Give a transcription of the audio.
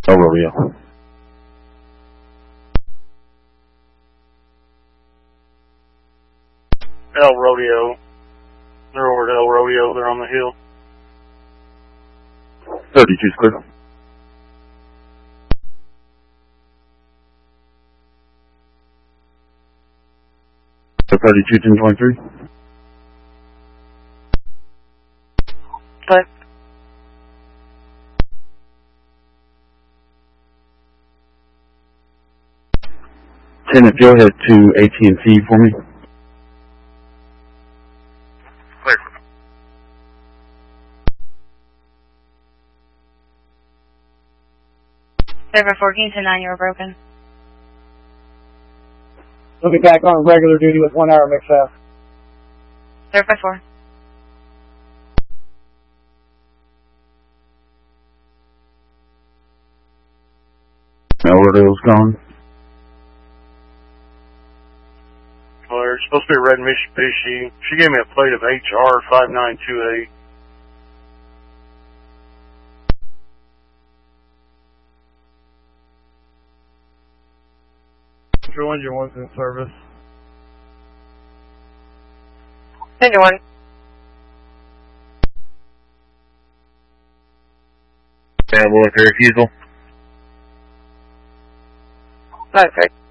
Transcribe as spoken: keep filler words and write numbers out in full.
El Rodeo. El Rodeo. They're over at El Rodeo. They're on the hill. thirty-two's clear. So thirty-two, ten twenty-three. But ten, if you'll head to A T and T for me. Clear. Server fourteen to nine, you were broken. We'll be back on regular duty with one hour mix out. Server four. El Rodeo's gone. Well, there's supposed to be a red Mitsubishi. She gave me a plate of H R five nine two eight. Control engine one's in service. Engine one. Available with the refusal. That's right.